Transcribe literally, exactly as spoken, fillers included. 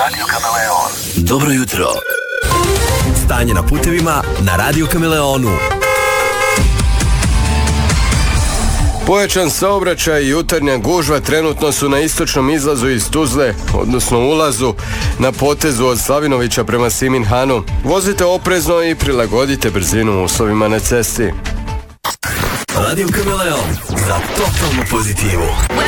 Radio Kameleon. Dobro jutro. Stanje na putevima na Radio Kameleonu. Pojačan saobraćaj i jutarnja gužva trenutno su na istočnom izlazu iz Tuzle, odnosno ulazu na potezu od Slavinovića prema Siminhanu. Vozite oprezno i prilagodite brzinu uslovima na cesti. Radio Kameleon za totalnu pozitivu.